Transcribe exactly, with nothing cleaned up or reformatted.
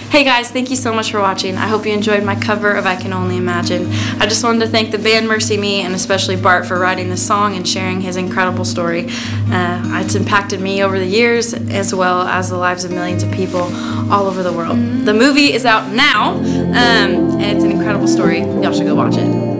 Hey guys, thank you so much for watching. I hope you enjoyed my cover of I Can Only Imagine. I just wanted to thank the band Mercy Me and especially Bart for writing this song and sharing his incredible story. Uh, it's impacted me over the years as well as the lives of millions of people all over the world. The movie is out now, um, and it's an incredible story. Y'all should go watch it.